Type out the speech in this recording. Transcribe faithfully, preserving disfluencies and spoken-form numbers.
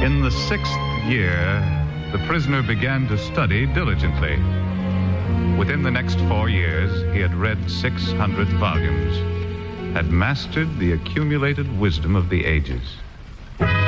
In the sixth year, the prisoner began to study diligently. Within the next four years, he had read six hundred volumes, had mastered the accumulated wisdom of the ages.